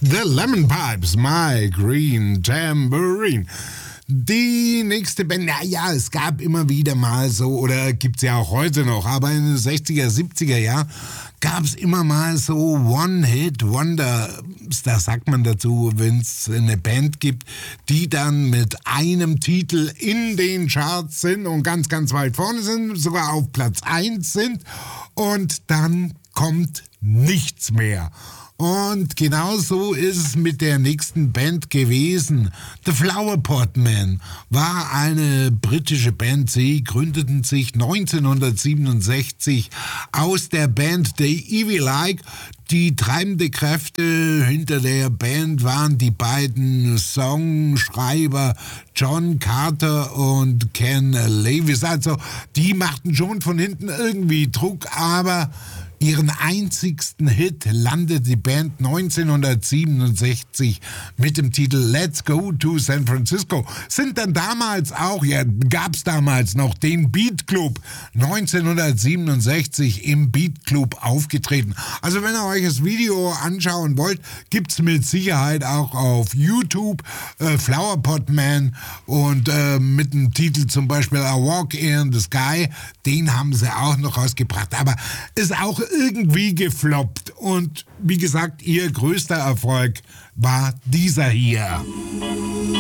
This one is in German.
The Lemon Pipes, My Green Tambourine. Die nächste Band, naja, es gab immer wieder mal so, oder gibt es ja auch heute noch, aber in den 60er, 70er Jahren gab es immer mal so One-Hit-Wonder, das sagt man dazu, wenn es eine Band gibt, die dann mit einem Titel in den Charts sind und ganz, ganz weit vorne sind, sogar auf Platz 1 sind und dann kommt nichts mehr. Und genauso ist es mit der nächsten Band gewesen. The Flowerpot Men war eine britische Band. Sie gründeten sich 1967 aus der Band The Evil Eye. Die treibende Kräfte hinter der Band waren die beiden Songschreiber John Carter und Ken Lewis. Also die machten schon von hinten irgendwie Druck, aber ihren einzigsten Hit landete die Band 1967 mit dem Titel Let's Go to San Francisco. Sind dann damals auch, gab es damals noch den Beat Club 1967 im Beat Club aufgetreten. Also wenn ihr euch das Video anschauen wollt, gibt es mit Sicherheit auch auf YouTube Flowerpot Man und mit dem Titel zum Beispiel A Walk in the Sky, den haben sie auch noch rausgebracht. Aber ist auch irgendwie gefloppt. Und wie gesagt, ihr größter Erfolg war dieser hier.